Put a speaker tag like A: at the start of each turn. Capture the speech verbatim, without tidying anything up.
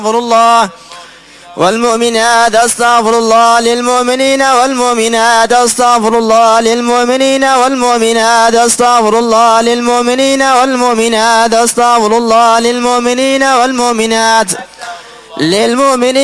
A: استغفر الله والمؤمنات استغفر الله للمؤمنين والمؤمنات استغفر الله للمؤمنين والمؤمنات استغفر الله للمؤمنين والمؤمنات استغفر الله للمؤمنين والمؤمنات للمؤمنين